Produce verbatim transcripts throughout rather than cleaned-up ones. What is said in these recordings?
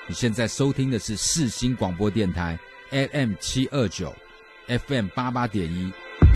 你现在收听的是世新广播电台 A M 七二九 F M 八八点一，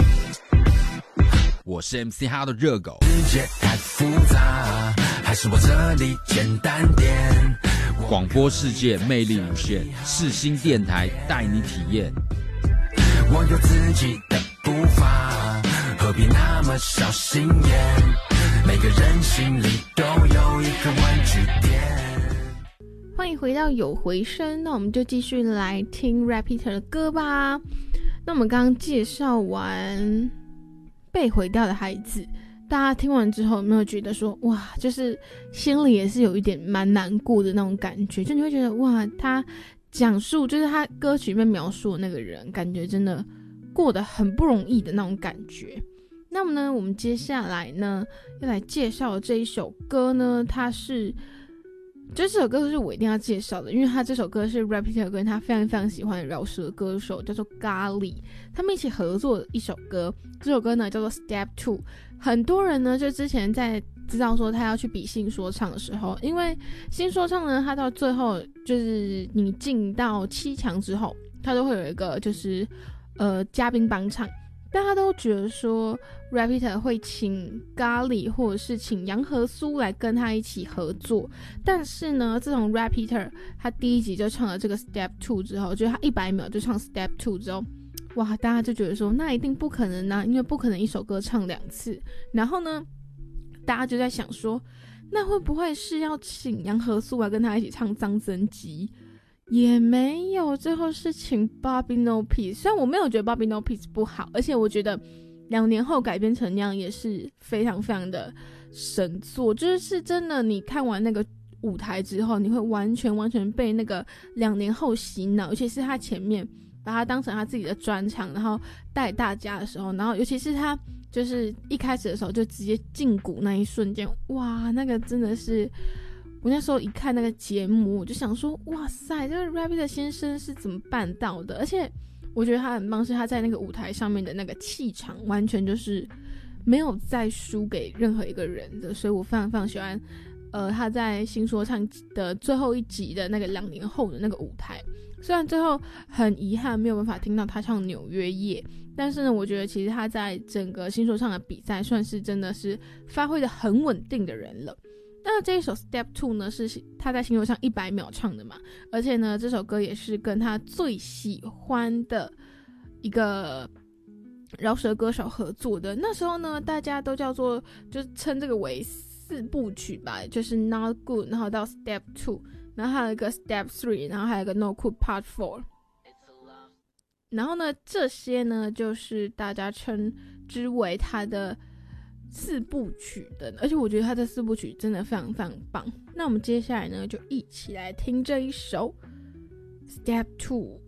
我是 M C 哈的热狗。 世界太复杂，还是我这里简单点。 广播世界魅力无限，世新电台带你体验。 我有自己的步伐，何必那么小心眼？每个人心里都有一个玩具店。 欢迎回到有回声，那我们就继续来听 Repeater 的歌吧。那我们刚刚介绍完被毁掉的孩子，大家听完之后有没有觉得说，哇，就是心里也是有一点蛮难过的那种感觉？就你会觉得，哇，他讲述就是他歌曲里面描述的那个人，感觉真的过得很不容易的那种感觉。那么呢，我们接下来呢要来介绍的这一首歌呢，它是这首歌是我一定要介绍的，因为他这首歌是 Repeater 跟他非常非常喜欢的饶舌歌手叫做咖喱，他们一起合作的一首歌。这首歌呢叫做 Step Two。很多人呢就之前在知道说他要去比新说唱的时候，因为新说唱呢，他到最后就是你进到七强之后，他都会有一个就是呃嘉宾帮唱。大家都觉得说 Repeater 会请咖喱或者是请杨和苏来跟他一起合作，但是呢自从 Repeater 他第一集就唱了这个 Step Two 之后，就是他一百秒就唱 Step Two 之后，哇，大家就觉得说那一定不可能啊，因为不可能一首歌唱两次。然后呢大家就在想说，那会不会是要请杨和苏来跟他一起唱张增基？也没有，最后是请 Bobby No Peace。 虽然我没有觉得 Bobby No Peace 不好，而且我觉得两年后改编成那样也是非常非常的神作，就是真的你看完那个舞台之后，你会完全完全被那个两年后洗脑，尤其是他前面把他当成他自己的专场，然后带大家的时候，然后尤其是他就是一开始的时候就直接进鼓那一瞬间，哇，那个真的是我那时候一看那个节目，我就想说，哇塞，这个 Repeater 先生是怎么办到的？而且我觉得他很棒，是他在那个舞台上面的那个气场，完全就是没有再输给任何一个人的，所以我非常非常喜欢，呃，他在新说唱的最后一集的那个两年后的那个舞台。虽然最后很遗憾没有办法听到他唱《纽约夜》，但是呢，我觉得其实他在整个新说唱的比赛算是真的是发挥的很稳定的人了。那这一首 Step Two 呢，是他在新说唱一百秒唱的嘛，而且呢，这首歌也是跟他最喜欢的一个饶舌歌手合作的。那时候呢，大家都叫做就称这个为四部曲吧，就是 Not Good， 然后到 Step Two， 然后还有一个 Step Three， 然后还有一个 No Good Part Four。然后呢，这些呢就是大家称之为他的四部曲的，而且我觉得他的四部曲真的非常非常棒。那我们接下来呢，就一起来听这一首 Step Two。